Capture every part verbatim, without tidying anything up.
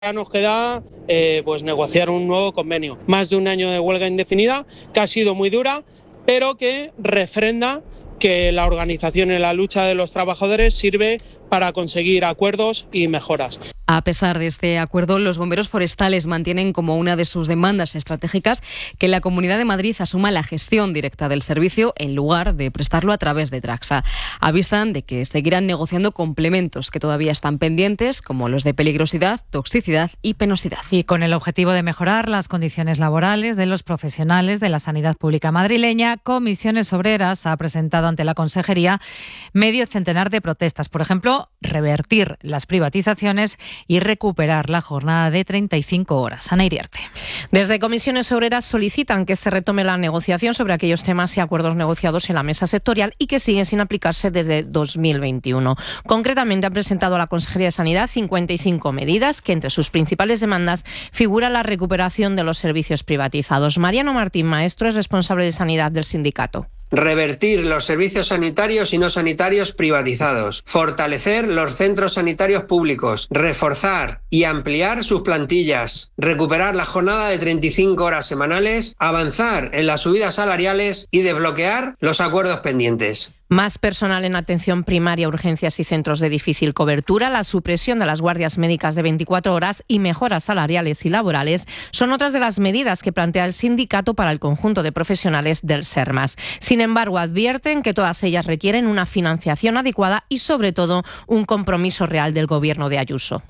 Ya nos queda eh, pues negociar un nuevo convenio. Más de un año de huelga indefinida, que ha sido muy dura, pero que refrenda que la organización en la lucha de los trabajadores sirve para conseguir acuerdos y mejoras. A pesar de este acuerdo, los bomberos forestales mantienen como una de sus demandas estratégicas que la Comunidad de Madrid asuma la gestión directa del servicio en lugar de prestarlo a través de Traxa. Avisan de que seguirán negociando complementos que todavía están pendientes, como los de peligrosidad, toxicidad y penosidad. Y con el objetivo de mejorar las condiciones laborales de los profesionales de la sanidad pública madrileña, Comisiones Obreras ha presentado ante la Consejería medio centenar de protestas. Por ejemplo, revertir las privatizaciones y recuperar la jornada de treinta y cinco horas. Ana Iriarte. Desde Comisiones Obreras solicitan que se retome la negociación sobre aquellos temas y acuerdos negociados en la mesa sectorial y que siguen sin aplicarse desde dos mil veintiuno. Concretamente, han presentado a la Consejería de Sanidad cincuenta y cinco medidas, que entre sus principales demandas figura la recuperación de los servicios privatizados. Mariano Martín Maestro es responsable de Sanidad del sindicato. Revertir los servicios sanitarios y no sanitarios privatizados, fortalecer los centros sanitarios públicos, reforzar y ampliar sus plantillas, recuperar la jornada de treinta y cinco horas semanales, avanzar en las subidas salariales y desbloquear los acuerdos pendientes. Más personal en atención primaria, urgencias y centros de difícil cobertura, la supresión de las guardias médicas de veinticuatro horas y mejoras salariales y laborales son otras de las medidas que plantea el sindicato para el conjunto de profesionales del SERMAS. Sin embargo, advierten que todas ellas requieren una financiación adecuada y, sobre todo, un compromiso real del Gobierno de Ayuso.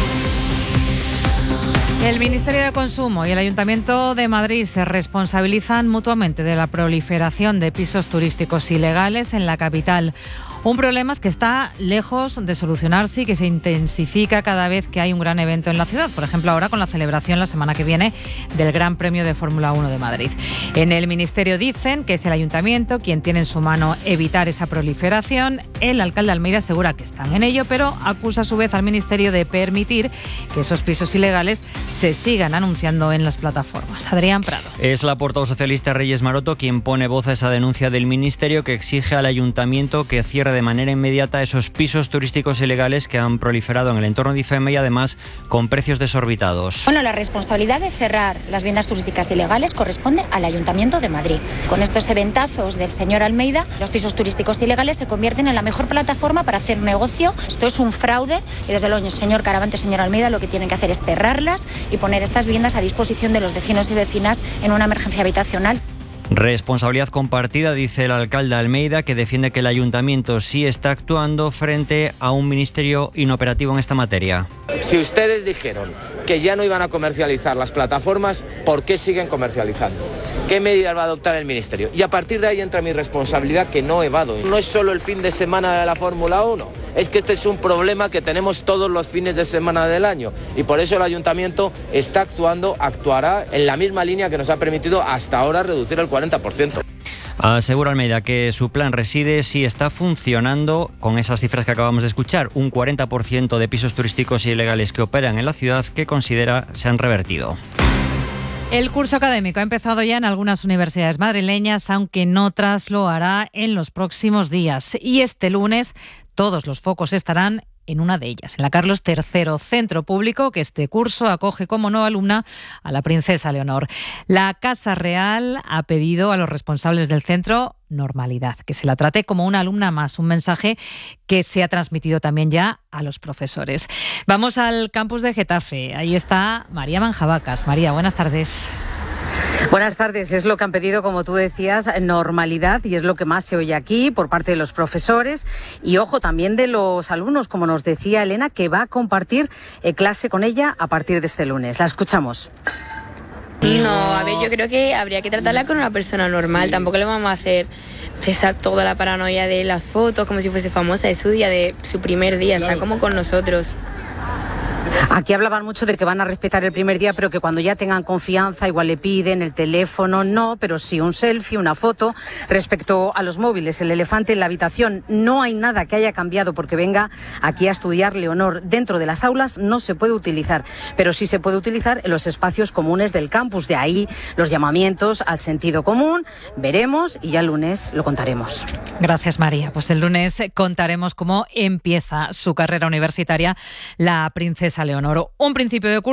El Ministerio de Consumo y el Ayuntamiento de Madrid se responsabilizan mutuamente de la proliferación de pisos turísticos ilegales en la capital. Un problema es que está lejos de solucionarse y que se intensifica cada vez que hay un gran evento en la ciudad. Por ejemplo, ahora con la celebración la semana que viene del Gran Premio de Fórmula uno de Madrid. En el Ministerio dicen que es el Ayuntamiento quien tiene en su mano evitar esa proliferación. El alcalde Almeida asegura que están en ello, pero acusa a su vez al Ministerio de permitir que esos pisos ilegales se sigan anunciando en las plataformas. Adrián Prado. Es la portavoz socialista Reyes Maroto quien pone voz a esa denuncia del Ministerio que exige al Ayuntamiento que cierre de manera inmediata esos pisos turísticos ilegales que han proliferado en el entorno de I F E M y además con precios desorbitados. Bueno, la responsabilidad de cerrar las viviendas turísticas ilegales corresponde al Ayuntamiento de Madrid. Con estos eventazos del señor Almeida, los pisos turísticos ilegales se convierten en la mejor plataforma para hacer negocio. Esto es un fraude y desde luego, señor Caravante, señor Almeida, lo que tienen que hacer es cerrarlas y poner estas viviendas a disposición de los vecinos y vecinas en una emergencia habitacional. Responsabilidad compartida, dice el alcalde Almeida, que defiende que el ayuntamiento sí está actuando frente a un ministerio inoperativo en esta materia. Si ustedes dijeron que ya no iban a comercializar las plataformas, ¿por qué siguen comercializando? ¿Qué medidas va a adoptar el ministerio? Y a partir de ahí entra mi responsabilidad, que no evado. No es solo el fin de semana de la Fórmula uno, es que este es un problema que tenemos todos los fines de semana del año y por eso el ayuntamiento está actuando, actuará en la misma línea que nos ha permitido hasta ahora reducir el cuarenta por ciento. Asegura Almeida que su plan reside si está funcionando con esas cifras que acabamos de escuchar, un cuarenta por ciento de pisos turísticos ilegales que operan en la ciudad que considera se han revertido. El curso académico ha empezado ya en algunas universidades madrileñas, aunque en otras lo hará en los próximos días. Y este lunes todos los focos estarán en una de ellas, en la Carlos tercero, centro público que este curso acoge como nueva alumna a la princesa Leonor. La Casa Real ha pedido a los responsables del centro normalidad, que se la trate como una alumna más, un mensaje que se ha transmitido también ya a los profesores. Vamos al campus de Getafe, ahí está María Manjabacas. María, buenas tardes. Buenas tardes. Es lo que han pedido, como tú decías, normalidad, y es lo que más se oye aquí por parte de los profesores y, ojo, también de los alumnos, como nos decía Elena, que va a compartir eh, clase con ella a partir de este lunes. La escuchamos. No, a ver, yo creo que habría que tratarla con una persona normal. Sí. Tampoco le vamos a hacer esa, toda la paranoia de las fotos como si fuese famosa. Es su día, de su primer día, claro. Está como con nosotros. Aquí hablaban mucho de que van a respetar el primer día, pero que cuando ya tengan confianza igual le piden el teléfono, no, pero sí un selfie, una foto. Respecto a los móviles, el elefante en la habitación, no hay nada que haya cambiado porque venga aquí a estudiar Leonor. Dentro de las aulas no se puede utilizar, pero sí se puede utilizar en los espacios comunes del campus. De ahí los llamamientos al sentido común. Veremos y ya el lunes lo contaremos. Gracias, María. Pues el lunes contaremos cómo empieza su carrera universitaria la princesa Leonor. Un principio de curso